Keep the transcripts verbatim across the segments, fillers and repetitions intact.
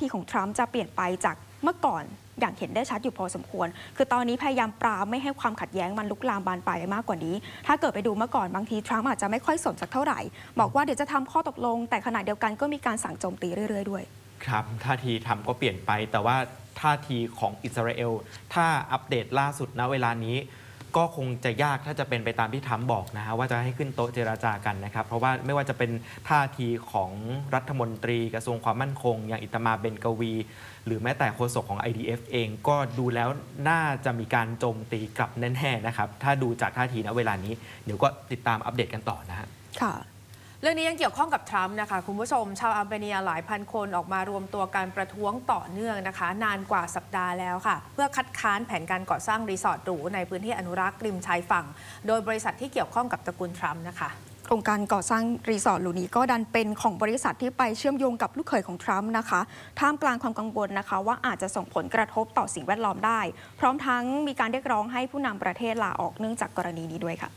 ทีของทรัมป์จะเปลี่ยนไปจากเมื่อก่อนอย่างเห็นได้ชัดอยู่พอสมควรคือตอนนี้พยายามปรามไม่ให้ความขัดแย้งมันลุกลามบานปลายไปมากกว่านี้ถ้าเกิดไปดูเมื่อก่อนบางทีทรัมป์อาจจะไม่ค่อยสนสักเท่าไหร่บอกว่าเดี๋ยวจะทำข้อตกลงแต่ขณะเดียวกันก็มีการสั่งโจมตีเรื่อยๆด้วยครับท่าทีทำก็เปลี่ยนไปแต่ว่าท่าทีของอิสราเอลถ้าอัปเดตล่าสุดณเวลานี้ก็คงจะยากถ้าจะเป็นไปตามที่ทรัมป์บอกนะฮะว่าจะให้ขึ้นโต๊ะเจราจากันนะครับเพราะว่าไม่ว่าจะเป็นท่าทีของรัฐมนตรีกระทรวงความมั่นคงอย่างอิตมาเบนกวีหรือแม้แต่โฆษกของ ไอ ดี เอฟ เองก็ดูแล้วน่าจะมีการโจมตีกลับแน่ๆนะครับถ้าดูจากท่าทีณเวลานี้เดี๋ยวก็ติดตามอัปเดตกันต่อนะฮะค่ะเรื่องนี้ยังเกี่ยวข้องกับทรัมป์นะคะคุณผู้ชมชาวอัลเบเนียหลายพันคนออกมารวมตัวการประท้วงต่อเนื่องนะคะนานกว่าสัปดาห์แล้วค่ะเพื่อคัดค้านแผนการก่อสร้างรีสอร์ทหรูในพื้นที่อนุรักษ์ริมชายฝั่งโดยบริษัทที่เกี่ยวข้องกับตระกูลทรัมป์นะคะโครงการก่อสร้างรีสอร์ทหรูนี้ก็ดันเป็นของบริษัทที่ไปเชื่อมโยงกับลูกเขยของทรัมป์นะคะท่ามกลางความกังวลนะคะว่าอาจจะส่งผลกระทบต่อสิ่งแวดล้อมได้พร้อมทั้งมีการเรียกร้องให้ผู้นำประเทศลาออกเนื่องจากกรณีนี้ด้วยค่ะ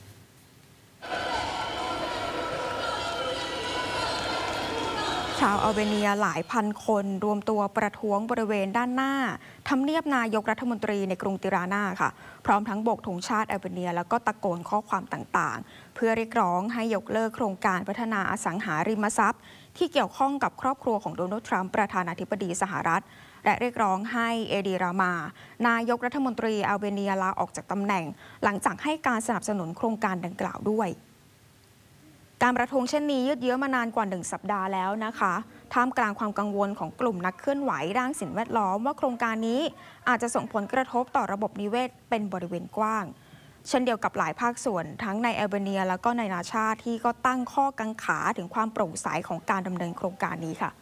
ชาวอัลเบเนียหลายพันคนรวมตัวประท้วงบริเวณด้านหน้าทำเนียบนายกรัฐมนตรีในกรุงติรานาค่ะพร้อมทั้งโบกธงชาติอัลเบเนียแล้วก็ตะโกนข้อความต่างๆเพื่อเรียกร้องให้ยกเลิกโครงการพัฒนาอสังหาริมทรัพย์ที่เกี่ยวข้องกับครอบครัวของโดนัลด์ทรัมป์ประธานาธิบดีสหรัฐและเรียกร้องให้เอดีรามานายกรัฐมนตรีอัลเบเนียลาออกจากตำแหน่งหลังจากให้การสนับสนุนโครงการดังกล่าวด้วยการประท้วงเช่นนี้ยืดเยื้อมานานกว่าหนึ่งสัปดาห์แล้วนะคะท่ามกลางความกังวลของกลุ่มนักเคลื่อนไหวด้านสิ่งแวดล้อมว่าโครงการนี้อาจจะส่งผลกระทบต่อระบบนิเวศเป็นบริเวณกว้างเช่นเดียวกับหลายภาคส่วนทั้งในอัลเบเนียแล้วก็ในนานาชาติที่ก็ตั้งข้อกังขาถึงความโปร่งใสของการดำเนินโครงการนี้ค่ะ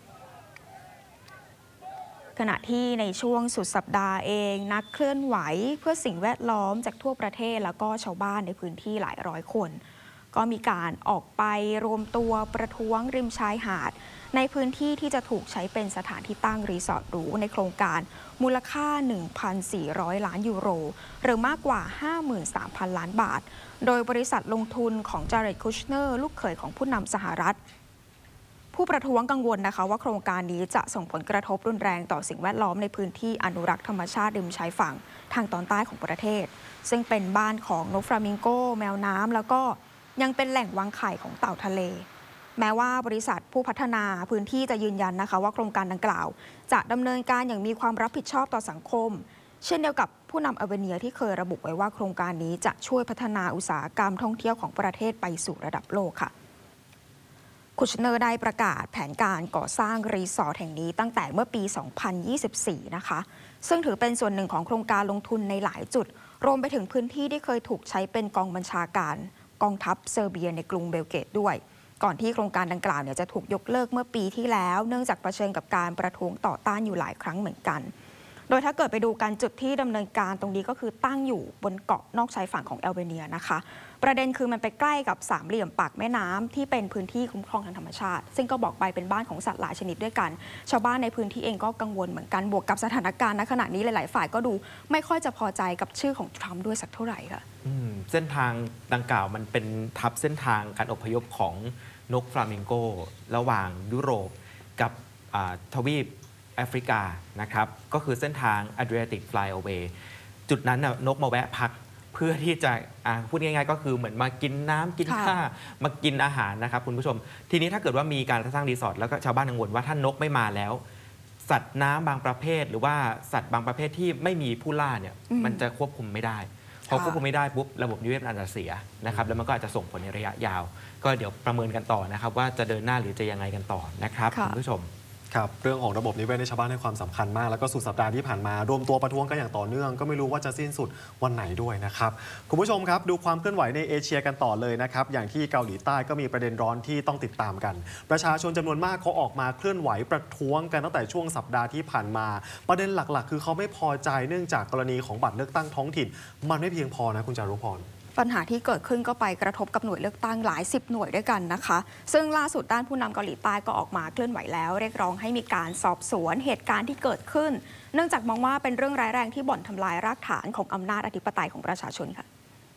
ขณะที่ในช่วงสุดสัปดาห์เองนักเคลื่อนไหวเพื่อสิ่งแวดล้อมจากทั่วประเทศแล้วก็ชาวบ้านในพื้นที่หลายร้อยคนก็มีการออกไปรวมตัวประท้วงริมชายหาดในพื้นที่ที่จะถูกใช้เป็นสถานที่ตั้งรีสอร์ทหรูในโครงการมูลค่า หนึ่งพันสี่ร้อย ล้านยูโรหรือมากกว่า ห้าหมื่นสามพัน ล้านบาทโดยบริษัทลงทุนของจาเร็ด คุชเนอร์ลูกเขยของผู้นำสหรัฐผู้ประท้วงกังวลนะคะว่าโครงการนี้จะส่งผลกระทบรุนแรงต่อสิ่งแวดล้อมในพื้นที่อนุรักษ์ธรรมชาติริมชายฝั่งทางตอนใต้ของประเทศซึ่งเป็นบ้านของนกฟลามิงโกแมวน้ำแล้วก็ยังเป็นแหล่งวางไข่ของเต่าทะเลแม้ว่าบริษัทผู้พัฒนาพื้นที่จะยืนยันนะคะว่าโครงการดังกล่าวจะดำเนินการอย่างมีความรับผิดชอบต่อสังคมเช่นเดียวกับผู้นำอัลเบเนียที่เคยระบุไว้ว่าโครงการนี้จะช่วยพัฒนาอุตสาหกรรมท่องเที่ยวของประเทศไปสู่ระดับโลกค่ะคุชเนอร์ได้ประกาศแผนการก่อสร้างรีสอร์ทแห่งนี้ตั้งแต่เมื่อปี สองพันยี่สิบสี่ นะคะซึ่งถือเป็นส่วนหนึ่งของโครงการลงทุนในหลายจุดรวมไปถึงพื้นที่ที่เคยถูกใช้เป็นกองบัญชาการกองทัพเซอร์เบียในกรุงเบลเกตด้วยก่อนที่โครงการดังกล่าวเนี่ยจะถูกยกเลิกเมื่อปีที่แล้วเนื่องจากเผชิญกับการประท้วงต่อต้านอยู่หลายครั้งเหมือนกันโดยถ้าเกิดไปดูการจุดที่ดำเนินการตรงนี้ก็คือตั้งอยู่บนเกาะนอกชายฝั่งของแอลเบเนียนะคะประเด็นคือมันไปใกล้กับสามเหลี่ยมปากแม่น้ำที่เป็นพื้นที่คุ้มครองทางธรรมชาติซึ่งก็บอกไปเป็นบ้านของสัตว์หลายชนิดด้วยกันชาวบ้านในพื้นที่เองก็กังวลเหมือนกันบวกกับสถานการณ์ณขณะนี้หลายๆฝ่ายก็ดูไม่ค่อยจะพอใจกับชื่อของทรัมป์ด้วยสักเท่าไหร่ค่ะเส้นทางดังกล่าวมันเป็นทับเส้นทางการอพยพของนกฟลามิงโกระหว่างยุโรปกับทวีปแอฟริกานะครับก็คือเส้นทาง Adriatic Flyaway จุดนั้นนกมาแวะพักเพื่อที่จะพูดง่ายๆก็คือเหมือนมากินน้ำกินข้าวมากินอาหารนะครับคุณผู้ชมทีนี้ถ้าเกิดว่ามีการสร้างรีสอร์ทแล้วก็ชาวบ้านกังวลว่าถ้านกไม่มาแล้วสัตว์น้ำบางประเภทหรือว่าสัตว์บางประเภทที่ไม่มีผู้ล่าเนี่ยมันจะควบคุมไม่ได้พอควบคุมไม่ได้ปุ๊บระบบนิเวศมันอาจจะเสียนะครับแล้วมันก็อาจจะส่งผลในระยะยาวก็เดี๋ยวประเมินกันต่อนะครับว่าจะเดินหน้าหรือจะยังไงกันต่อนะครับคุณผู้ชมครับเรื่องของระบบนิเวศในชาวบ้านให้ความสำคัญมากแล้วก็สุดสัปดาห์ที่ผ่านมารวมตัวประท้วงกันอย่างต่อเนื่องก็ไม่รู้ว่าจะสิ้นสุดวันไหนด้วยนะครับคุณผู้ชมครับดูความเคลื่อนไหวในเอเชียกันต่อเลยนะครับอย่างที่เกาหลีใต้ก็มีประเด็นร้อนที่ต้องติดตามกันประชาชนจำนวนมากเขาออกมาเคลื่อนไหวประท้วงกันตั้งแต่ช่วงสัปดาห์ที่ผ่านมาประเด็นหลักๆคือเขาไม่พอใจเนื่องจากกรณีของบัตรเลือกตั้งท้องถิ่นมันไม่เพียงพอนะคุณจารุพรปัญหาที่เกิดขึ้นก็ไปกระทบกับหน่วยเลือกตั้งหลายสิบหน่วยด้วยกันนะคะซึ่งล่าสุดด้านผู้นำเกาหลีใต้ก็ออกมาเคลื่อนไหวแล้วเรียกร้องให้มีการสอบสวนเหตุการณ์ที่เกิดขึ้นเนื่องจากมองว่าเป็นเรื่องร้ายแรงที่บ่อนทำลายรากฐานของอำนาจอธิปไตยของประชาชนค่ะ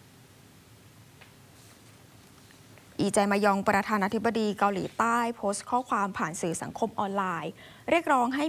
อีแจมายองประธานาธิบดีเกาหลีใต้โพสต์ข้อความผ่านสื่อสังคมออนไลน์เรียกร้องให้